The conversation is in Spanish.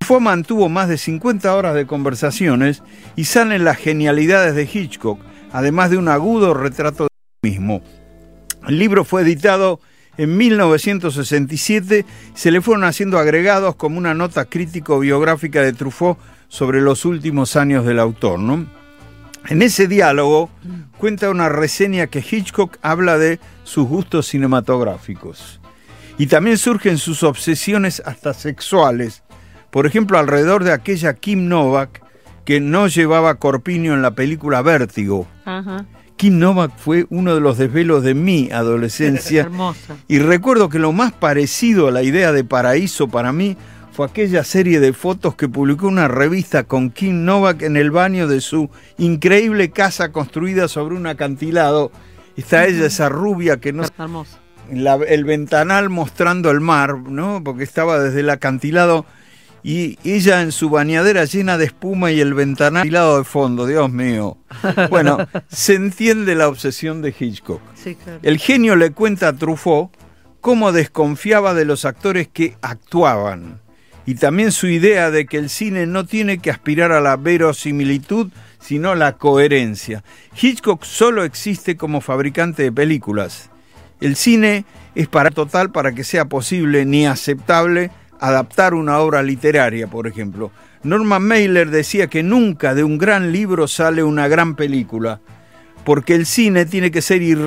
Truffaut mantuvo más de 50 horas de conversaciones y salen las genialidades de Hitchcock, además de un agudo retrato de sí mismo. El libro fue editado en 1967, se le fueron haciendo agregados como una nota crítico-biográfica de Truffaut sobre los últimos años del autor, ¿no? En ese diálogo cuenta una reseña que Hitchcock habla de sus gustos cinematográficos. Y también surgen sus obsesiones hasta sexuales, por ejemplo, alrededor de aquella Kim Novak que no llevaba corpiño en la película Vértigo. Ajá. Kim Novak fue uno de los desvelos de mi adolescencia. Hermosa. Y recuerdo que lo más parecido a la idea de paraíso para mí fue aquella serie de fotos que publicó una revista con Kim Novak en el baño de su increíble casa construida sobre un acantilado. Está ella, esa rubia que no... Hermosa. El ventanal mostrando el mar, ¿no? Porque estaba desde el acantilado y ella en su bañadera llena de espuma y el ventanal acantilado de fondo, Dios mío. Bueno, se entiende la obsesión de Hitchcock. Sí, claro. El genio le cuenta a Truffaut cómo desconfiaba de los actores que actuaban y también su idea de que el cine no tiene que aspirar a la verosimilitud, sino la coherencia. Hitchcock solo existe como fabricante de películas. El cine es total para que sea posible ni aceptable adaptar una obra literaria, por ejemplo. Norman Mailer decía que nunca de un gran libro sale una gran película, porque el cine tiene que ser